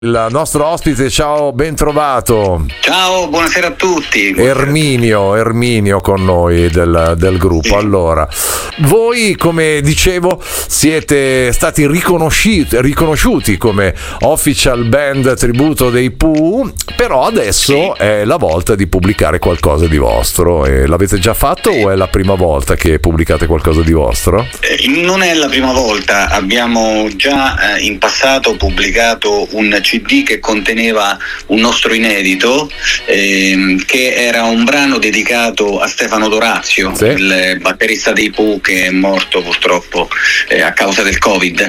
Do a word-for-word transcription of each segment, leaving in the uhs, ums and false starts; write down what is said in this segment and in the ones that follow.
Il nostro ospite, ciao, ben trovato. Ciao, buonasera a tutti. Erminio, Erminio con noi del, del gruppo. Sì. Allora, voi, come dicevo, siete stati riconosciuti, riconosciuti come official band tributo dei Pooh, però adesso sì. è la volta di pubblicare qualcosa di vostro. E l'avete già fatto sì. o è la prima volta che pubblicate qualcosa di vostro? Eh, non è la prima volta, abbiamo già eh, in passato pubblicato un C D che conteneva un nostro inedito ehm, che era un brano dedicato a Stefano Dorazio, sì. il batterista dei Pooh che è morto purtroppo eh, a causa del Covid.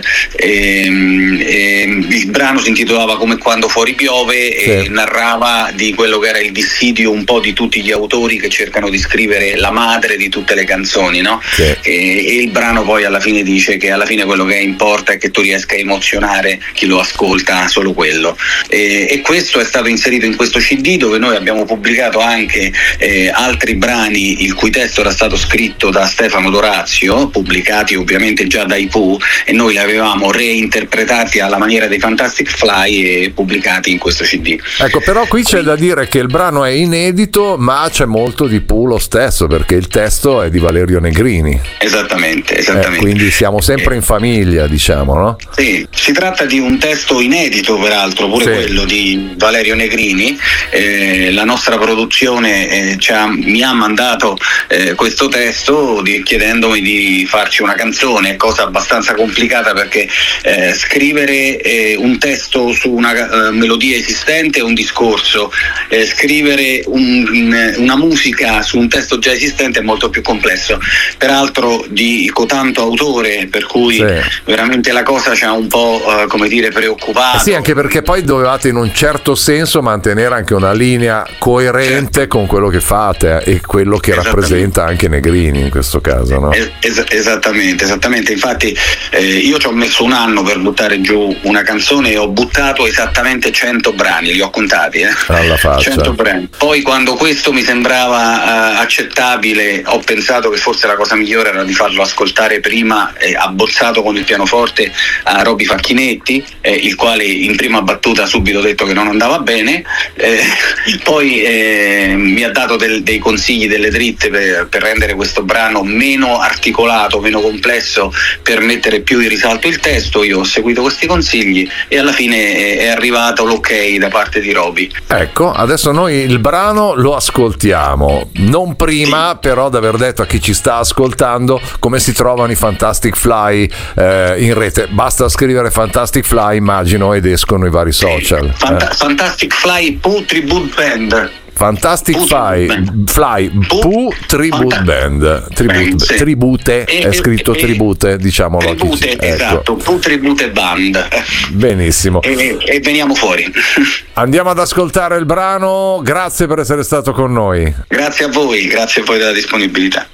Ehm, ehm, il brano si intitolava Come quando fuori piove sì. e narrava di quello che era il dissidio un po' di tutti gli autori che cercano di scrivere la madre di tutte le canzoni, no? Sì. E, e il brano poi alla fine dice che alla fine quello che importa è che tu riesca a emozionare chi lo ascolta, solo quello. E, e questo è stato inserito in questo C D, dove noi abbiamo pubblicato anche eh, altri brani il cui testo era stato scritto da Stefano Dorazio, pubblicati ovviamente già dai Pooh, e noi li avevamo reinterpretati alla maniera dei Fantastic Fly e pubblicati in questo C D. Ecco, però qui c'è da dire che il brano è inedito, ma c'è molto di Pooh lo stesso, perché il testo è di Valerio Negrini. Esattamente, esattamente. Eh, quindi siamo sempre in famiglia, diciamo, no? Sì, si tratta di un testo inedito, peraltro, pure sì. quello di Valerio Negrini. Eh, la nostra produzione eh, ci ha, mi ha mandato eh, questo testo di, chiedendomi di farci una canzone, cosa abbastanza complicata perché eh, scrivere eh, un testo su una uh, melodia esistente è un discorso, eh, scrivere un, una musica su un testo già esistente è molto più complesso, peraltro di cotanto autore, per cui sì. veramente la cosa ci ha un po' uh, come dire preoccupato. Eh sì, anche perché poi dovevate in un certo senso mantenere anche una linea coerente certo. con quello che fate e quello che rappresenta anche Negrini in questo caso, no? Es- esattamente, esattamente. Infatti eh, io ci ho messo un anno per buttare giù una canzone e ho buttato esattamente cento brani, li ho contati, eh? Alla faccia. cento brani. Poi quando questo mi sembrava uh, accettabile, ho pensato che forse la cosa migliore era di farlo ascoltare prima, eh, abbozzato con il pianoforte a Roby Facchinetti, eh, il quale in prima battuta subito detto che non andava bene, eh, poi eh, mi ha dato del, dei consigli, delle dritte per, per rendere questo brano meno articolato, meno complesso, per mettere più in risalto il testo. Io ho seguito questi consigli e alla fine è arrivato l'ok da parte di Roby. Ecco, adesso noi il brano lo ascoltiamo, non prima sì. però di aver detto a chi ci sta ascoltando come si trovano i Fantastic Fly eh, in rete. Basta scrivere Fantastic Fly, immagino, ed escono i vari social. Fant- eh. Fantastic Fly Pooh Tribute Band. Fantastic Pooh Fly, Fly Pooh Tribute Fanta- Band. Tribute, Band, sì. Tribute, e, è scritto e, tribute, diciamolo. Tribute, ecco. esatto, Pooh Tribute Band. Benissimo. E, e veniamo fuori. Andiamo ad ascoltare il brano, grazie per essere stato con noi. Grazie a voi, grazie a voi della disponibilità.